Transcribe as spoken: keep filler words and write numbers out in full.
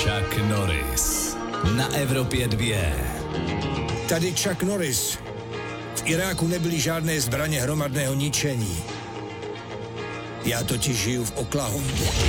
Chuck Norris na Evropě dvě. Tady Chuck Norris. V Iráku nebyly žádné zbraně hromadného ničení. Já totiž žiju v Oklahomě.